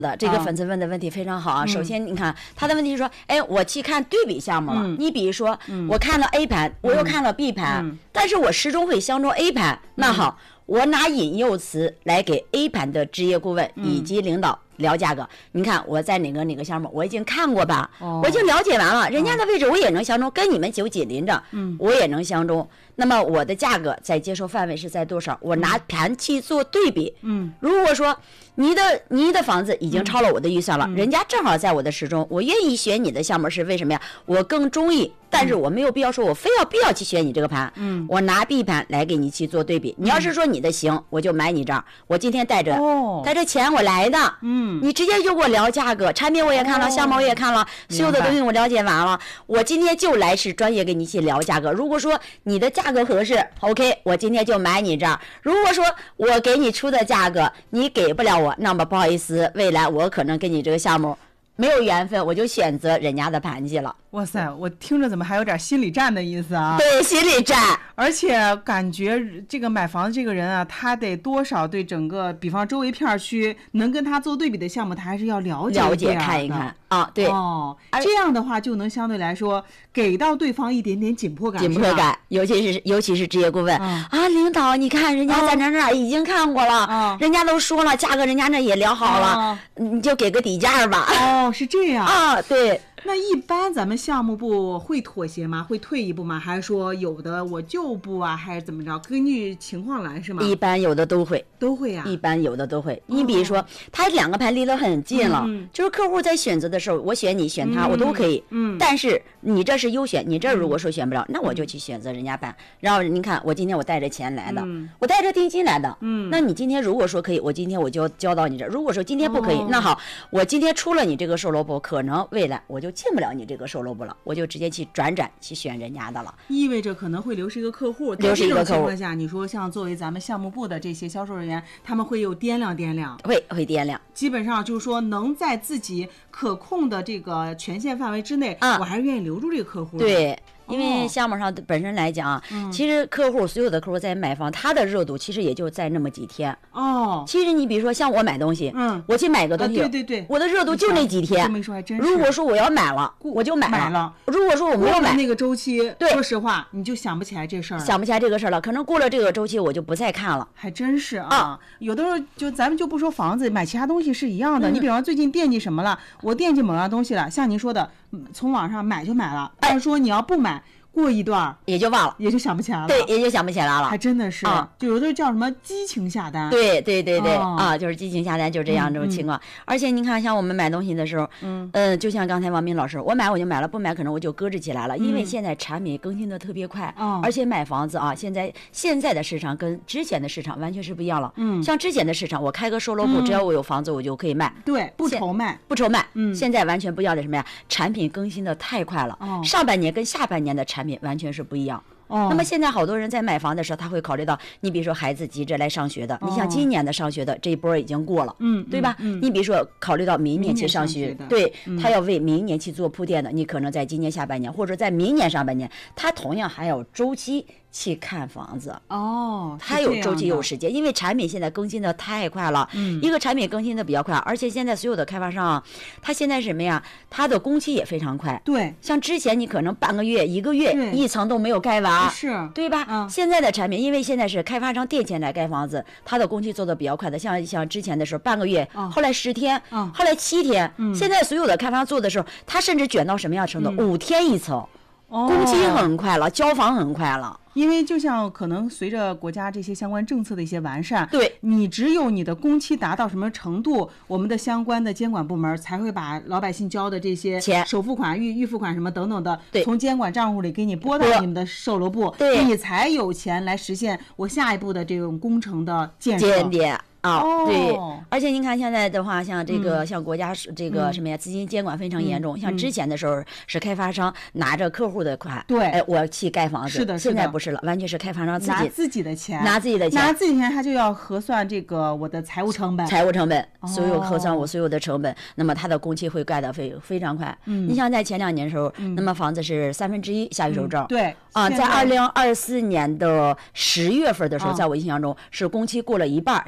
这个粉丝问的问题非常好啊。首先，你看他的问题是说，哎，我去看对比项目了。你比如说，我看了 A 盘，我又看了 B 盘，但是我始终会相中 A 盘。那好，我拿引诱词来给 A 盘的职业顾问以及领导聊价格。你看我在哪个项目我已经看过吧，我已经了解完了，人家的位置我也能相中，跟你们就紧邻着，我也能相中。那么我的价格在接受范围是在多少？我拿盘去做对比。如果说你的房子已经超了我的预算了，人家正好在我的时钟，我愿意选你的项目是为什么呀？我更中意，但是我没有必要说我必要去选你这个盘。我拿 B 盘来给你去做对比。你要是说你的行，我就买你这儿。我今天带着钱我来的，你直接就给我聊价格，产品我也看了，项目我也看了，所有的东西我了解完了，我今天就来是专业跟你去聊价格。如果说你的价格合适 ，OK， 我今天就买你这儿。如果说我给你出的价格你给不了我，那么不好意思，未来我可能跟你这个项目没有缘分，我就选择人家的盘去了。 哇塞，我听着怎么还有点心理战的意思啊？ 对，心理战。 而且感觉这个买房子这个人啊，他得多少对整个，比方周围片区能跟他做对比的项目，他还是要了解看一看啊。对这样的话就能相对来说给到对方一点点紧迫感。 尤其是职业顾问领导，你看人家在那儿已经看过了，人家都说了价格，人家那也聊好了，你就给个底价吧。 是这样啊，对。 那一般咱们项目部会妥协吗？会退一步吗？还是说有的我就不啊，还是怎么着？根据情况来是吗？ 一般有的都会啊。 一般有的都会。你比如说，他两个盘离得很近了，就是客户在选择的时候，我选你选他，我都可以。但是你这是优选，你这如果说选不了，那我就去选择人家盘。然后您看，我今天我带着钱来的，我带着定金来的。那你今天如果说可以，我今天我就交到你这。如果说今天不可以，那好，我今天出了你这个售楼部，可能未来我就进不了你这个售楼部了，我就直接去转去选人家的了。 意味着可能会流失一个客户。在这种情况下，你说像作为咱们项目部的这些销售人员，他们会有掂量， 会掂量。 基本上就是说，能在自己可控的这个权限范围之内，我还是愿意留住这个客户。 对。因为项目上本身来讲，其实所有的客户在买房，他的热度其实也就在那么几天。其实你比如说像我买东西，我去买个东西， 对， 我的热度就那几天。 这么说还真是。 如果说我要买了，我就买了。如果说我没有买那个周期，说实话，你就想不起来这事儿， 可能过了这个周期，我就不再看了。 还真是啊，有的时候就咱们就不说房子，买其他东西是一样的。你比方最近惦记什么了，我惦记某样东西了，像您说的，从网上买就买了，但是说你要不买。过一段也就忘了， 也就想不起来了。 对，也就想不起来了。 还真的是，就有的叫什么激情下单。 对就是激情下单，就这样这种情况。而且您看，像我们买东西的时候，就像刚才王明老师，我买我就买了，不买可能我就搁置起来了，因为现在产品更新的特别快，而且买房子啊，现在的市场跟之前的市场完全是不一样了。像之前的市场，我开个售楼部，只要我有房子，我就可以卖。 对，不愁卖。 现在完全不一样的什么呀？产品更新的太快了，上半年跟下半年的产品完全是不一样。那么现在好多人在买房的时候，他会考虑到，你比如说孩子急着来上学的，你像今年的上学的这一波已经过了，对吧？你比如说考虑到明年去上学，对，他要为明年去做铺垫的，你可能在今年下半年或者在明年上半年，他同样还有周期去看房子。他有周期有时间，因为产品现在更新的太快了，一个产品更新的比较快，而且现在所有的开发商，他现在什么呀？他的工期也非常快。 对， 像之前你可能半个月、1个月一层都没有盖完。 是对吧？现在的产品，因为现在是开发商垫钱来盖房子，它的工期做的比较快的，像之前的时候半个月，后来10天，后来7天，现在所有的开发商做的时候，他甚至卷到什么样程度？5天一层，工期很快了，交房很快了。 因为就像可能随着国家这些相关政策的一些完善， 对， 你只有你的工期达到什么程度，我们的相关的监管部门才会把老百姓交的这些钱、 首付款、预付款什么等等的， 对， 从监管账户里给你拨到你们的售楼部， 对， 你才有钱来实现我下一步的这种工程的建设。 对，而且您看现在的话，像这个像国家这个什么呀，资金监管非常严重。像之前的时候是开发商拿着客户的款， 对， 我去盖房子。 是的， 现在不是了，完全是开发商拿自己的钱， 拿自己的钱， 他就要核算这个我的财务成本， 所有核算我所有的成本，那么它的工期会盖得非常快。你像在前2年的时候，那么房子是1/3下预售证， 对在2024年的10月份的时候，在我印象中是工期过了一半下预售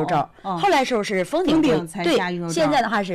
宙，后来时候是封顶柜， 才加预售证， 现在的话是